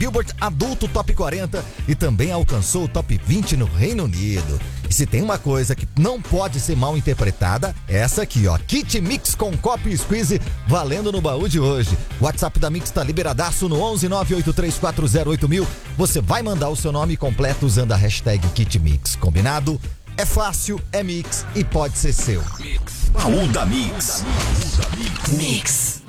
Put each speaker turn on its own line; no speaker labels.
Billboard Adulto Top 40 e também alcançou o Top 20 no Reino Unido. E se tem uma coisa que não pode ser mal interpretada, é essa aqui, ó. Kit Mix com copo e squeeze valendo no baú de hoje. O WhatsApp da Mix tá liberadaço no 11 983408000. Você vai mandar o seu nome completo usando a hashtag Kit Mix. Combinado? É fácil, é Mix e pode ser seu.
Baú da Mix. Mix.